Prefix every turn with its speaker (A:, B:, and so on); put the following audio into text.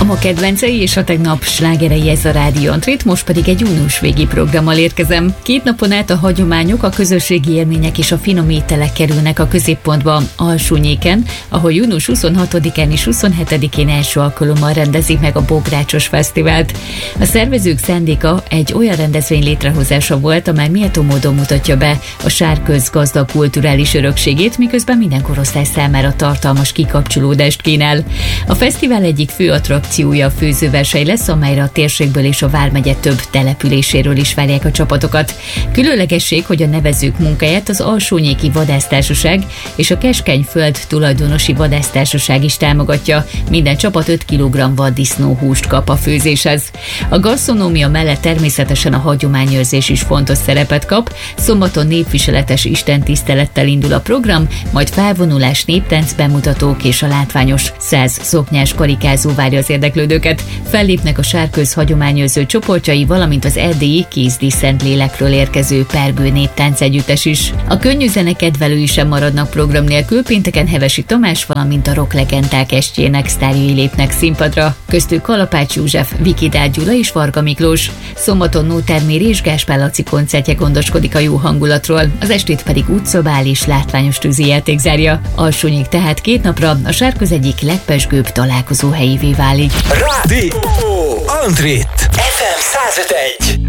A: A ma kedvencei és a tegnap slágerei, ez a Rádió Antrét, most pedig egy június végi programmal érkezem. 2 napon át a hagyományok, a közösségi élmények és a finom ételek kerülnek a középpontba Alsónyéken, ahol június 26-án és 27-én első alkalommal rendezik meg a Bográcsos Fesztivált. A szervezők szándéka egy olyan rendezvény létrehozása volt, amely méltó módon mutatja be a Sárköz gazdag kulturális örökségét, miközben minden korosztály számára tartalmas kikapcsolódást kínál. A fesztivál egyik fő attrakciója a főzőverseny lesz, amelyre a térségből és a vármegye több településéről is várják a csapatokat. Különlegesség, hogy a nevezők munkáját az Alsónyéki Vadásztársaság és a Keskenyföld tulajdonosi vadásztársaság is támogatja. Minden csapat 5 kg vaddisznóhúst kap a főzéshez. A gasztronómia mellett természetesen a hagyományőrzés is fontos szerepet kap. Szombaton népviseletes istentisztelettel indul a program, majd felvonulás, néptánc bemutatók és a látványos 100 szoknyás karikázó várja az érdeklődőket. Fellépnek a Sárköz hagyományőrző csoportjai, valamint az erdélyi Kézdi Szentlélekről érkező Pergő néptánc együttes is. A könnyű zene kedvelői sem maradnak program nélkül, pénteken Hevesi Tamás, valamint a rock legendák estjének sztárjai lépnek színpadra. Köztük Kalapács József, Vikidár Gyula és Varga Miklós. Szombaton Nóter Méri és Gáspár Laci koncertje gondoskodik a jó hangulatról, az estét pedig útszobál és látványos tűzijáték zárja. Alsónyék tehát 2 napra a Sárköz egyik legpezsgőbb találkozóhelyévé válik.
B: Rádió Antrét FM 105.1